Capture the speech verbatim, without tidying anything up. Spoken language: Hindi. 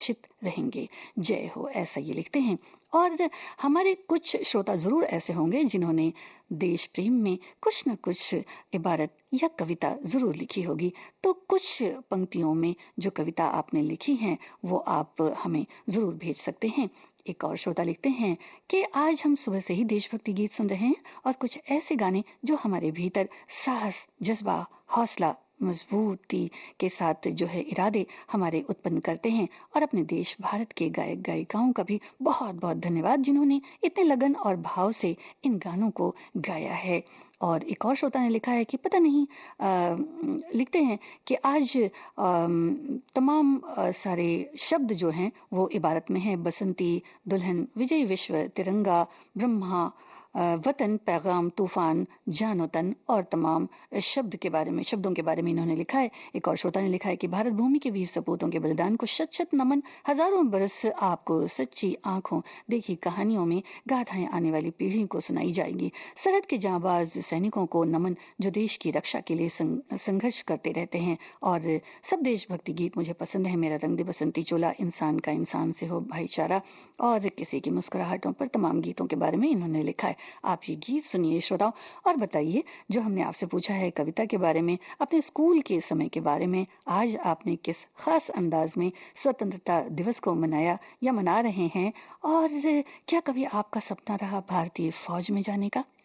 सुरक्षित रहेंगे। जय हो, ऐसा ये लिखते हैं। और हमारे कुछ श्रोता जरूर ऐसे होंगे जिन्होंने देश प्रेम में कुछ न कुछ इबारत या कविता जरूर लिखी होगी। तो कुछ पंक्तियों में जो कविता आपने लिखी है वो आप हमें जरूर भेज सकते हैं। एक और श्रोता लिखते हैं कि आज हम सुबह से ही देशभक्ति गीत सुन रहे हैं और कुछ ऐसे गाने जो हमारे भीतर साहस, जज्बा, हौसला, मजबूती के साथ जो है इरादे हमारे उत्पन्न करते हैं। और अपने देश भारत के गायक गायिकाओं का भी बहुत बहुत धन्यवाद जिन्होंने इतने लगन और भाव से इन गानों को गाया है। और एक और श्रोता ने लिखा है कि पता नहीं आ, लिखते हैं कि आज आ, तमाम आ, सारे शब्द जो हैं वो इबारत में है। बसंती, दुल्हन, विजय विश्व, तिरंगा, ब्रह्मा, वतन, पैगाम, तूफान, जान वतन और तमाम शब्द के बारे में शब्दों के बारे में इन्होंने लिखा है। एक और श्रोता ने लिखा है कि भारत भूमि के वीर सपूतों के बलिदान को शत शत नमन, हजारों बरस आपको सच्ची आंखों देखी कहानियों में गाथाएं आने वाली पीढ़ी को सुनाई जाएंगी। सरहद के जांबाज सैनिकों को नमन जो देश की रक्षा के लिए संघर्ष करते रहते हैं। और सब देशभक्ति गीत मुझे पसंद है। मेरा रंग दे बसंती चोला, इंसान का इंसान से हो भाईचारा और किसी की मुस्कुराहटों पर तमाम गीतों के बारे में इन्होंने लिखा है। आप ये गीत सुनिए श्रोताओं और बताइए जो हमने आपसे पूछा है कविता के बारे में, अपने स्कूल के समय के बारे में, आज आपने किस खास अंदाज में स्वतंत्रता दिवस को मनाया या मना रहे हैं। और क्या कभी आपका सपना रहा भारतीय फौज में जाने का?